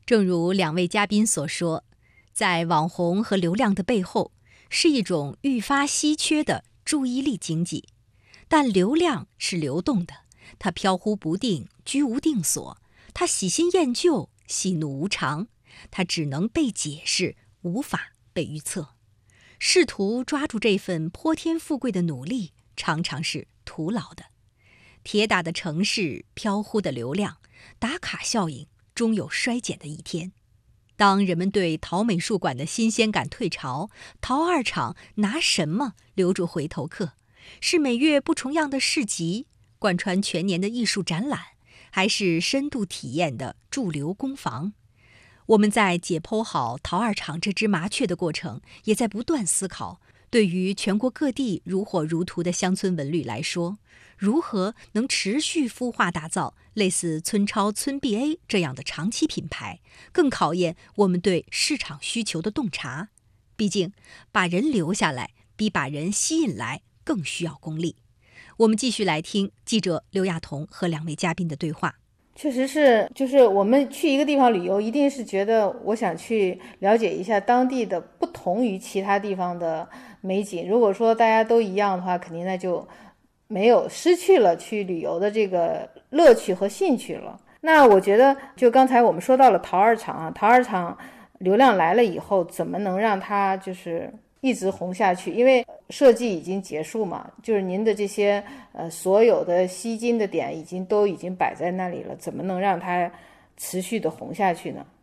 正如两位嘉宾所说，在网红和流量的背后，是一种愈发稀缺的注意力经济。但流量是流动的，它飘忽不定，居无定所，它喜新厌旧，喜怒无常，它只能被解释，无法被预测。试图抓住这份泼天富贵的努力，常常是徒劳的。铁打的城市，飘忽的流量，打卡效应终有衰减的一天。当人们对陶美术馆的新鲜感退潮，陶二厂拿什么留住回头客？是每月不重样的市集，贯穿全年的艺术展览，还是深度体验的驻留工坊？我们在解剖好陶二厂这只麻雀的过程，也在不断思考，对于全国各地如火如荼的乡村文旅来说，如何能持续孵化打造类似村超、村 BA 这样的长期品牌，更考验我们对市场需求的洞察。毕竟，把人留下来比把人吸引来更需要功力。我们继续来听记者刘亚彤和两位嘉宾的对话。 确实是，就是我们去一个地方旅游，一定是觉得我想去了解一下当地的不同于其他地方的美景。如果说大家都一样的话，肯定那就没有，失去了去旅游的这个乐趣和兴趣了。那我觉得，就刚才我们说到了陶二厂啊，陶二厂流量来了以后，怎么能让它就是一直红下去？因为设计已经结束嘛，就是您的这些所有的吸金的点都已经摆在那里了，怎么能让它持续的红下去呢？